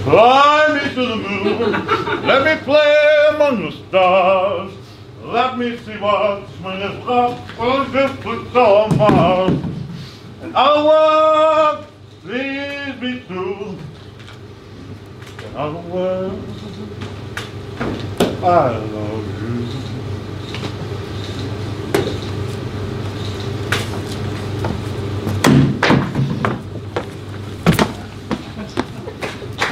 Fly me to the moon, let me play among the stars. Let me see what spring is up on just put on Mars. And I'll walk, lead me through. In other words, I love you.